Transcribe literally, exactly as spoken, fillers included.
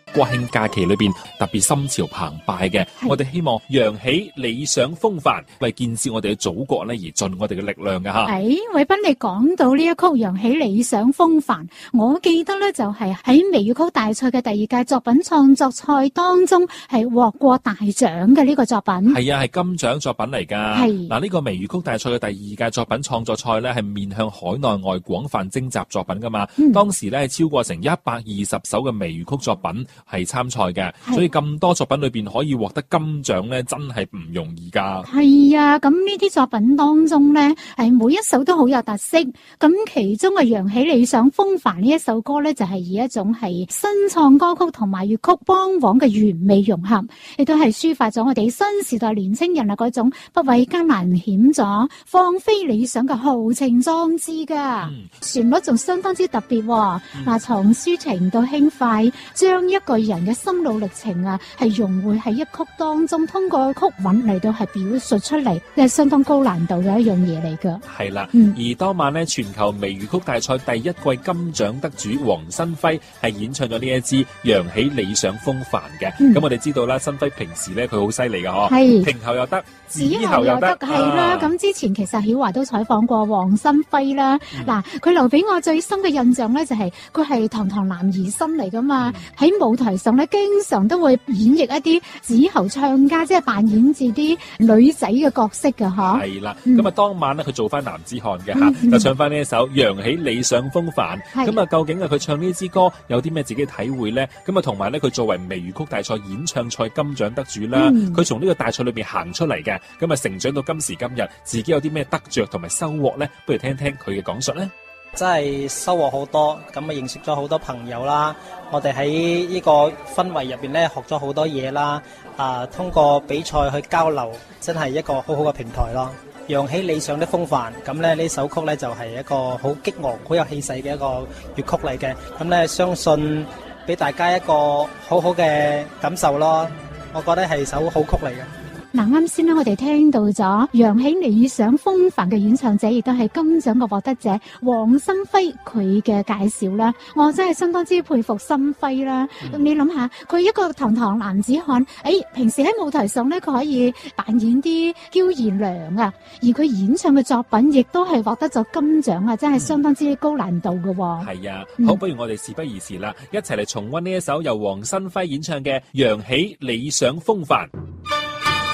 國慶假期裏邊特別心潮澎湃嘅。我哋希望揚起理想風範，為建設我哋嘅祖國咧而盡我哋嘅力量嘅吓。 誒，偉斌，你講到呢一曲揚起理想風範，我記得咧就係喺微粵曲大賽嘅第二屆作品創作賽當中係獲過大獎嘅呢個作品。 係啊，係金獎作品嚟噶。 係嗱，呢個微粵曲大賽嘅第二屆作品創作賽咧係面向海內外廣泛徵集作品噶嘛。嗯、當時咧係超過成一百二十首嘅微粵曲作品係參賽嘅，所以咁多作品裏邊可以獲得金獎咧，真係唔容易噶。 係啊，咁呢啲作品當中咧，係每一首都好有特色。咁其中嘅揚起理想風範呢一首歌咧，就係、是、以一種係新創歌曲同埋粵曲幫簧嘅完美融合，亦都係抒發咗我哋新時代年青人啊嗰種不畏艱難險阻、放飛理想嘅豪情壯志噶。嗯、旋律仲相當之特別、哦，嗱、嗯，從抒情到輕快，將一個人嘅心路歷程啊，係融匯喺一曲當中，通過曲韻嚟到係表述出嚟，係相當高難度嘅一樣嘢嚟噶。 係啦， 嗯、 而當晚呢，全球微粵曲大賽第一季金獎得主黃新輝係演唱咗呢一支《揚起理想風範》嘅。咁、嗯、我哋知道啦，新輝平時咧佢好犀利噶嗬， 係平喉又得， 子喉又得，係啦。咁、啊、之前其實曉華都採訪過黃新輝啦。嗱、嗯，佢留俾我最深嘅印象咧，就係佢係堂堂男兒身嚟噶嘛。喺、嗯、舞台上咧，經常都會演繹一啲子喉唱家，即係扮演住啲女仔嘅角色嘅嗬。 係啦，咁啊、嗯、當晚咧佢做翻男子漢嘅吓，嗯、就唱翻呢一首《揚起理想風範》。咁啊，究竟啊佢唱呢支歌有啲咩自己嘅體會咧？咁啊同埋咧佢作為微粵曲大賽演唱賽金獎得主啦，佢從呢個大賽裏邊行出嚟嘅，咁啊成長到今時今日，自己有啲咩得着同埋收穫咧？不如聽聽佢嘅講述咧。 真係收穫好多，咁啊認識咗好多朋友啦。我哋喺呢個氛圍入邊咧，學咗好多嘢啦。啊，通過比賽去交流，真係一個好好嘅平台咯。揚起理想的風範，咁咧呢首曲咧就係一個好激昂、好有氣勢嘅一個粵曲嚟嘅。咁咧相信俾大家一個好好嘅感受咯。我覺得係首好曲嚟嘅。 嗱，啱先咧，我哋聽到咗揚起理想風範嘅演唱者，亦都係金獎嘅獲得者黃新輝佢嘅介紹啦。我真係相當之佩服新輝啦。嗯、你諗下，佢一個堂堂男子漢，誒、哎，平時喺舞台上咧，佢可以扮演啲嬌兒娘啊，而佢演唱嘅作品亦都係獲得咗金獎啊，真係相當之高難度嘅。 係啊，好，不如我哋事不宜遲啦，一齊嚟重溫呢一首由黃新輝演唱嘅《揚起理想風範》。